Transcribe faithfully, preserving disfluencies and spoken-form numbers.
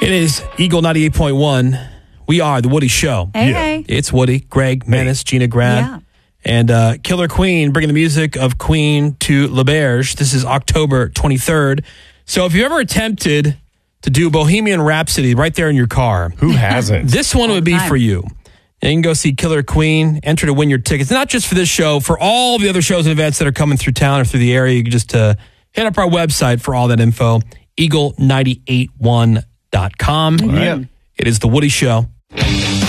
It is Eagle ninety-eight point one. We are The Woody Show. Hey, yeah. hey. It's Woody, Greg, Menace, Gina Grad, Yeah. and uh, Killer Queen, bringing the music of Queen to L'Auberge. This is October twenty-third. So if you ever attempted to do Bohemian Rhapsody right there in your car, Who hasn't? this one would be time. for you. And you can go see Killer Queen, enter to win your tickets. Not just for this show, for all the other shows and events that are coming through town or through the area. You can just uh, hit up our website for all that info, eagle nine eight one dot com. Right. It is The Woody Show.